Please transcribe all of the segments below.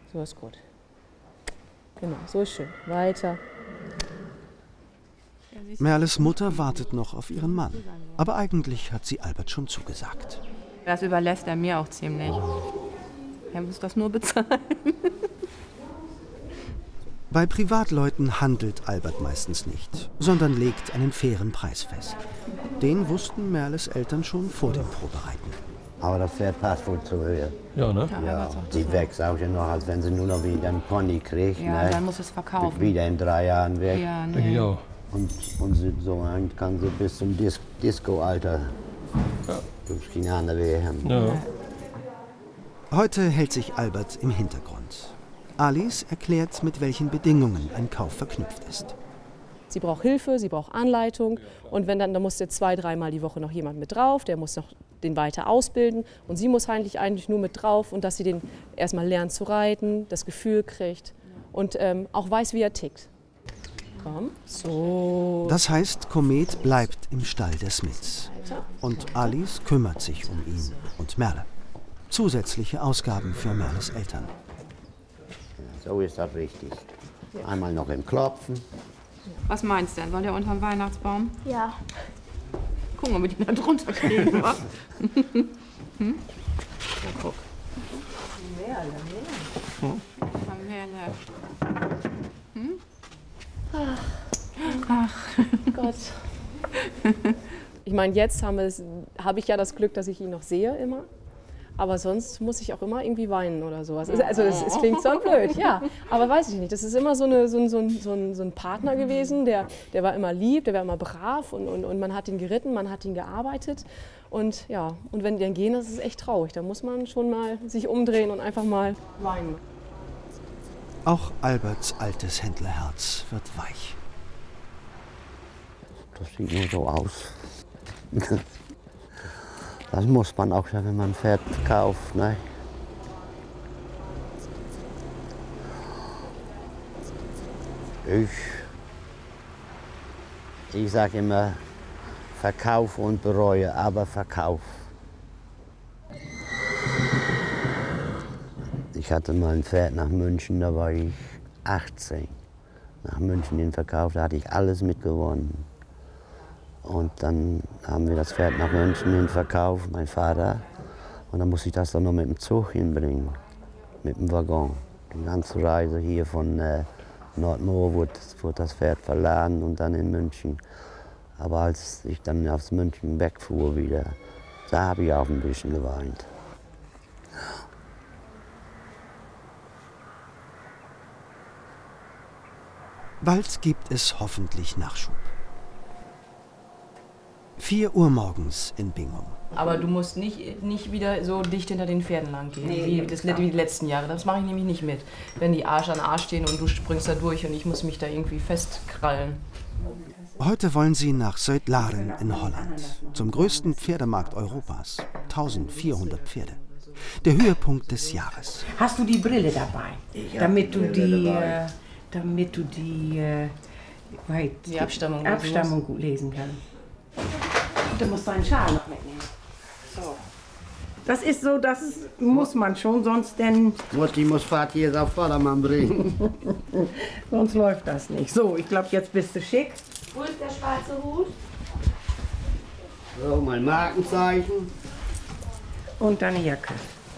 So ist gut. Genau, so ist schön. Weiter. Merles Mutter wartet noch auf ihren Mann. Aber eigentlich hat sie Albert schon zugesagt. Das überlässt er mir auch ziemlich. Er muss das nur bezahlen. Bei Privatleuten handelt Albert meistens nicht, sondern legt einen fairen Preis fest. Den wussten Merles Eltern schon vor dem Probereiten. Aber das Pferd passt wohl zu Höhe. Ja, ne? Ja, die wächst auch ja noch, als wenn sie nur noch wieder einen Pony kriegt. Ja, ne? dann muss es verkaufen. Wieder in 3 Jahren weg. Ja, Denke ich nee. auch. Und so ein kann sie bis zum Disco-Alter durchgegangen werden. Ja. Heute hält sich Albert im Hintergrund. Alice erklärt, mit welchen Bedingungen ein Kauf verknüpft ist. Sie braucht Hilfe, sie braucht Anleitung und wenn dann muss jetzt 2-3 Mal die Woche noch jemand mit drauf, der muss noch den weiter ausbilden und sie muss eigentlich nur mit drauf und dass sie den erstmal lernt zu reiten, das Gefühl kriegt und auch weiß, wie er tickt. Komm, so. Das heißt, Komet bleibt im Stall der Smiths und Alice kümmert sich um ihn und Merle. Zusätzliche Ausgaben für Merles Eltern. So ist das richtig. Einmal noch im Klopfen. Was meinst du denn? Soll der unter dem Weihnachtsbaum? Ja. Gucken, ob wir die da drunter kriegen. wa? Hm? Ja, guck. Merle. Hm? Ach Gott. Ich meine, jetzt habe ich ja das Glück, dass ich ihn noch sehe immer. Aber sonst muss ich auch immer irgendwie weinen oder sowas. Also es klingt so blöd, ja. Aber weiß ich nicht. Das ist immer so ein Partner gewesen, der war immer lieb, der war immer brav und man hat ihn geritten, man hat ihn gearbeitet. Und ja, und wenn die dann gehen, das ist echt traurig. Da muss man schon mal sich umdrehen und einfach mal weinen. Auch Alberts altes Händlerherz wird weich. Das sieht nur so aus. Das muss man auch, wenn man ein Pferd kauft. Ne? Ich sage immer, verkauf und bereue, aber verkauf. Ich hatte mal ein Pferd nach München, da war ich 18. Nach München den Verkauf, da hatte ich alles mitgewonnen. Und dann haben wir das Pferd nach München hin verkauft, mein Vater. Und dann musste ich das dann noch mit dem Zug hinbringen, mit dem Waggon. Die ganze Reise hier von Nordmoor wurde das Pferd verladen und dann in München. Aber als ich dann aus München wegfuhr wieder, da habe ich auch ein bisschen geweint. Bald gibt es hoffentlich Nachschub. 4 Uhr morgens in Bingum. Aber du musst nicht wieder so dicht hinter den Pferden lang gehen, wie die letzten Jahre. Das mache ich nämlich nicht mit. Wenn die Arsch an Arsch stehen und du springst da durch und ich muss mich da irgendwie festkrallen. Heute wollen sie nach Zuid-Laren in Holland, zum größten Pferdemarkt Europas. 1400 Pferde. Der Höhepunkt des Jahres. Hast du die Brille dabei? Damit du die Abstammung gut lesen kannst. Du musst deinen Schal noch mitnehmen. So. Das ist so, muss man schon, sonst denn... Mutti muss Vati jetzt auf Vordermann bringen. Sonst läuft das nicht. So, ich glaube, jetzt bist du schick. Wo ist der schwarze Hut? So, mein Markenzeichen. Und deine Jacke.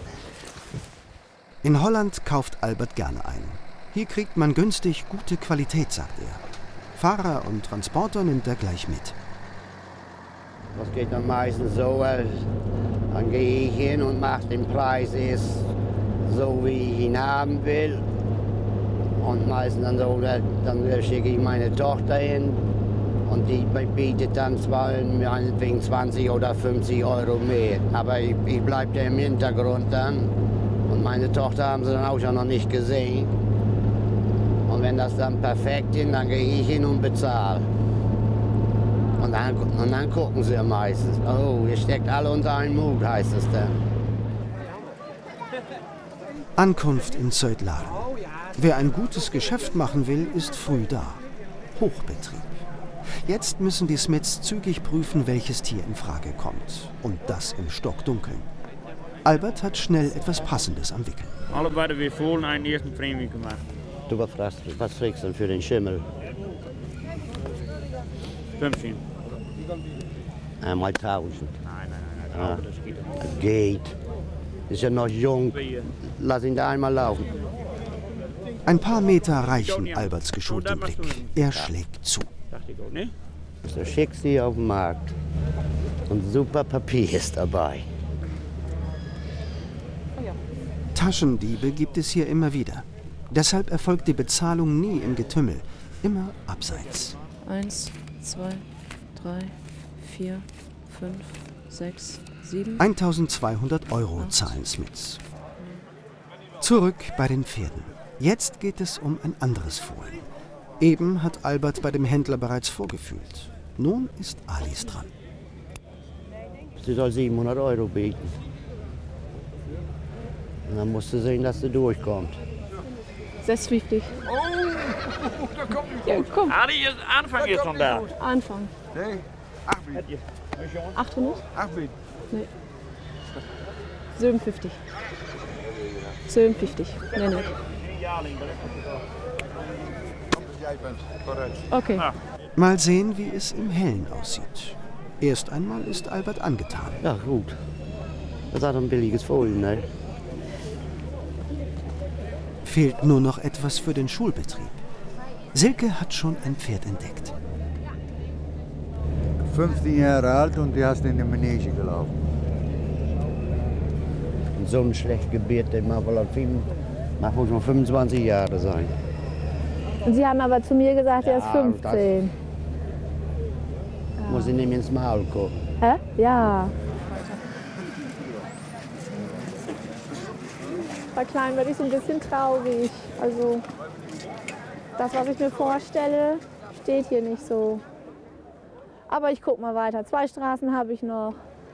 In Holland kauft Albert gerne ein. Hier kriegt man günstig gute Qualität, sagt er. Fahrer und Transporter nimmt er gleich mit. Das geht dann meistens so, dann gehe ich hin und mache den Preis ist so, wie ich ihn haben will. Und meistens dann so, dann schicke ich meine Tochter hin und die bietet dann zwar meinetwegen 20 oder 50 Euro mehr. Aber ich bleibe ja im Hintergrund dann. Und meine Tochter haben sie dann auch schon noch nicht gesehen. Und wenn das dann perfekt ist, dann gehe ich hin und bezahle. Und dann gucken sie meistens. Oh, ihr steckt alle unter einen Hut, heißt es dann. Ankunft in Zuid-Laren. Wer ein gutes Geschäft machen will, ist früh da. Hochbetrieb. Jetzt müssen die Smiths zügig prüfen, welches Tier in Frage kommt. Und das im Stockdunkeln. Albert hat schnell etwas Passendes am Wickel. Alle beide weer voll naar de eerste Prämie gemacht. Du, was kriegst du denn für den Schimmel? 15. Einmal 1000. Nein, das geht nicht. Das geht. Ist ja noch jung. Lass ihn da einmal laufen. Ein paar Meter reichen Alberts geschultem Blick. Er schlägt zu. Dachte ich auch, ne? Das ist der schickste auf dem Markt. Und super Papier ist dabei. Taschendiebe gibt es hier immer wieder. Deshalb erfolgt die Bezahlung nie im Getümmel, immer abseits. 1, 2, 3, 4, 5, 6, 7. 1200 € zahlen Smits. Zurück bei den Pferden. Jetzt geht es um ein anderes Fohlen. Eben hat Albert bei dem Händler bereits vorgefühlt. Nun ist Alice dran. Sie soll 700 € bieten. Und dann musst du sehen, dass du durchkommst. 650. Ja, komm. Ali, Anfang ist schon da. Anfang. Nee, 8 800? 8 bieden. Nee. 57. 57. Nee, nee. Jij bent correct. Okay. Mal sehen, wie es im Hellen aussieht. Erst einmal ist Albert angetan. Ja, gut. Das hat ein billiges Fohlen, ne? Fehlt nur noch etwas für den Schulbetrieb. Silke hat schon ein Pferd entdeckt. 15 Jahre alt und die hast in de Manege gelaufen. So ein schlecht gebiert, der mag wohl schon 25 Jahre sein. Und Sie haben aber zu mir gesagt, er ist Ja, 15. Muss ich ihm ins Maul gucken. Hä? Ja. Bei Klein werde ich so ein bisschen traurig. Also das, was ich mir vorstelle, steht hier nicht so. Aber ich guck mal weiter. 2 Straßen habe ich noch.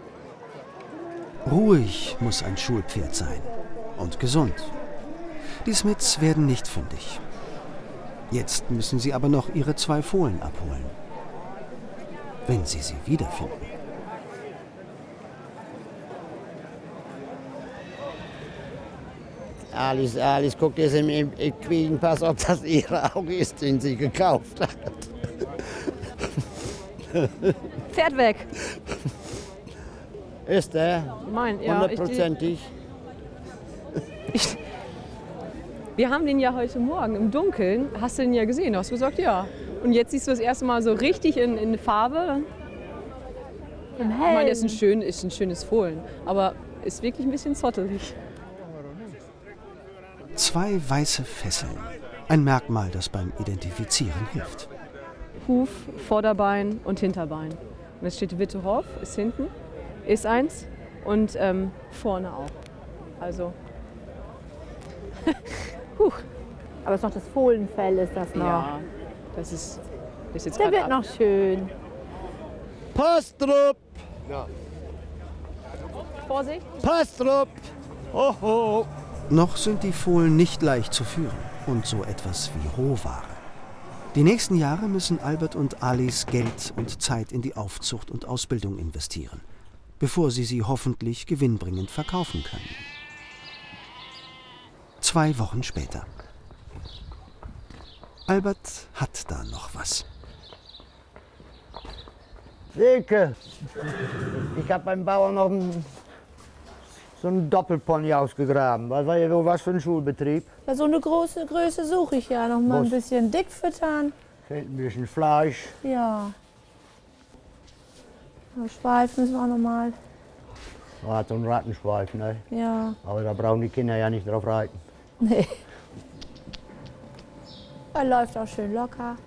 Ruhig muss ein Schulpferd sein. Und gesund. Die Smits werden nicht fündig. Jetzt müssen sie aber noch ihre 2 Fohlen abholen. Wenn sie sie wiederfinden. Alice guckt jetzt im Equidenpass, ob das ihre Auge ist, den sie gekauft hat. Pferd weg. Ist der? Mein, ja. 100%ig? Wir haben den ja heute Morgen im Dunkeln. Hast du den ja gesehen? Hast du gesagt, ja. Und jetzt siehst du das erste Mal so richtig in Farbe. Im Ich meine, Hellen. ist ein schönes Fohlen, aber ist wirklich ein bisschen zottelig. 2 weiße Fesseln. Ein Merkmal, das beim Identifizieren hilft. Huf, Vorderbein und Hinterbein. Und es steht Wittehoff, ist hinten, ist eins und vorne auch. Also. Aber es ist noch das Fohlenfell, ist das noch. Ja, das ist jetzt Der gerade wird noch schön. Pastrup! Vorsicht! Pastrup! Hoho! Noch sind die Fohlen nicht leicht zu führen und so etwas wie Rohware. Die nächsten Jahre müssen Albert und Alice Geld und Zeit in die Aufzucht und Ausbildung investieren, bevor sie hoffentlich gewinnbringend verkaufen können. 2 Wochen später. Albert hat da noch was. Silke, ich habe beim Bauern noch so einen Doppelpony ausgegraben. Was für ein Schulbetrieb? Ja, so eine große Größe suche ich ja. Noch mal ein bisschen dick füttern. Fehlt ein bisschen Fleisch. Ja. Schweif müssen wir auch noch mal. Hat so einen Rattenschweif, ne? Ja. Aber da brauchen die Kinder ja nicht drauf reiten. Nee. Er läuft auch schön locker.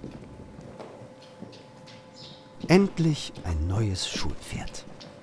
Endlich ein neues Schulpferd.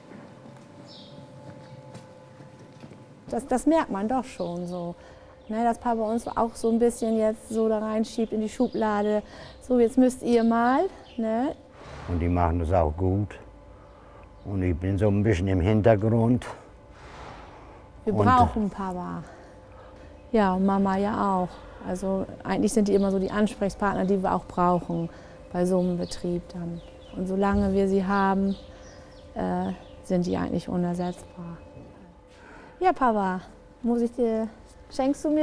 Das merkt man doch schon so. Ne, dass Papa uns auch so ein bisschen jetzt so da reinschiebt in die Schublade. So, jetzt müsst ihr mal. Ne? Und die machen das auch gut. Und ich bin so ein bisschen im Hintergrund. Wir brauchen Papa. Ja, und Mama ja auch. Also eigentlich sind die immer so die Ansprechpartner, die wir auch brauchen bei so einem Betrieb dann. Und solange wir sie haben, sind die eigentlich unersetzbar. Ja, Papa, muss ich dir, schenkst du mir